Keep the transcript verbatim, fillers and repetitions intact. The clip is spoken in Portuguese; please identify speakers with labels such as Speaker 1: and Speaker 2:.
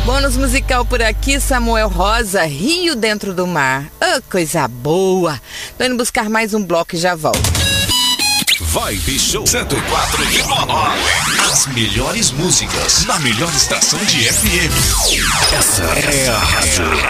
Speaker 1: Bônus musical por aqui, Samuel Rosa, Rio Dentro do Mar. Oh, coisa boa. Tô indo buscar mais um bloco e já volto.
Speaker 2: Vibe Show cento e quatro vírgula nove. As melhores músicas na melhor estação de F M. Essa é a rádio